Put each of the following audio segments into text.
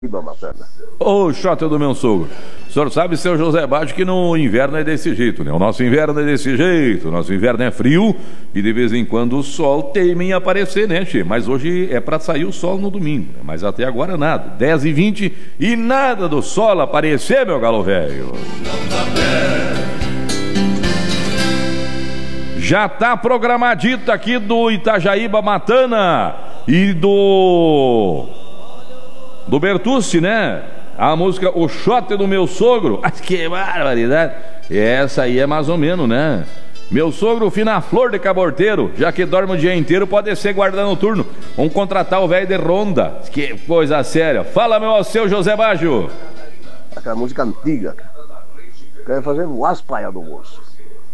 Matana. Ô, Xota do meu sogro. O senhor sabe, seu José Baggio, que no inverno é desse jeito, né? O nosso inverno é desse jeito. O nosso inverno é frio e de vez em quando o sol teima em aparecer, né, che? Mas hoje é pra sair o sol no domingo, né? Mas até agora nada. 10h20 e nada do sol aparecer, meu galo velho. Já tá programadito aqui do Itajaíba Matana e do Bertucci, né? A música O Xote do Meu Sogro. Mas que barbaridade. Essa aí é mais ou menos, né? Meu sogro, fina flor de caborteiro, já que dorme o dia inteiro, pode ser guarda noturno. Vamos contratar o velho de ronda. Que coisa séria. Fala, meu seu José Baggio. Aquela música antiga, cara. Quero fazer voar as paias do bolso.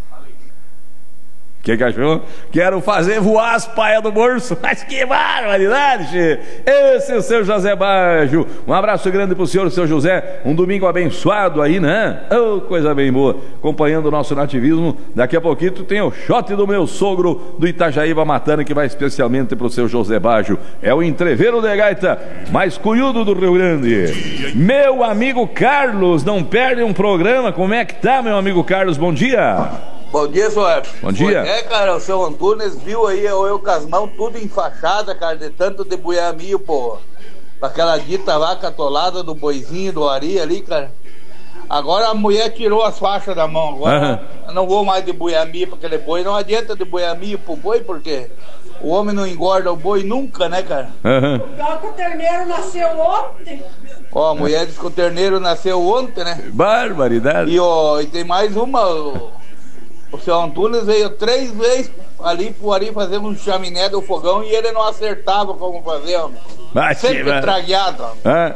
Que achou? Quero fazer voar as paias do bolso. Mas que barbaridade, che. Esse é o seu José Baggio. Um abraço grande pro senhor, seu José. Um domingo abençoado aí, né? Oh, coisa bem boa. Acompanhando o nosso nativismo. Daqui a pouquinho tem o Xote do Meu Sogro do Itajaíba Matana, que vai especialmente pro seu José Baggio. É o entreveiro de gaita mais cunhudo do Rio Grande. Meu amigo Carlos, não perde um programa. Como é que tá, meu amigo Carlos? Bom dia. Bom dia, senhor. Bom dia. É, cara, o seu Antunes viu aí eu com as mãos tudo enfaixada, cara, de tanto debulhar milho, pô. Aquela dita vaca atolada do boizinho, do Ari ali, cara. Agora a mulher tirou as faixas da mão. Agora eu não vou mais debulhar milho pra aquele boi. Não adianta debulhar milho pro boi, porque o homem não engorda o boi nunca, né, cara? O pior que o terneiro nasceu ontem. Ó, a mulher disse que o terneiro nasceu ontem, né? Barbaridade. E tem mais uma... O seu Antunes veio 3 vezes ali pro Ari fazer um chaminé do fogão e ele não acertava como fazer, homem. Sempre tragueado, homem.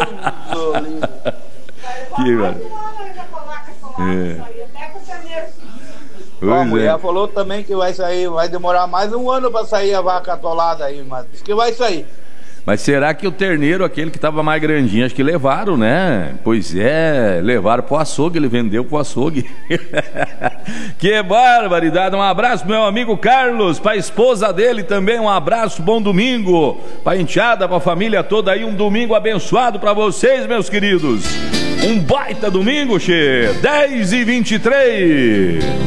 Que a mulher falou também que vai sair, vai demorar mais um ano pra sair a vaca atolada aí, mas diz que vai sair. Mas será que o terneiro, aquele que tava mais grandinho, acho que levaram, né? Pois é, levaram pro açougue, ele vendeu pro açougue. Que barbaridade. Um abraço pro meu amigo Carlos, pra esposa dele também, um abraço, bom domingo. Pra enteada, pra família toda aí, um domingo abençoado pra vocês, meus queridos. Um baita domingo, che. 10h23.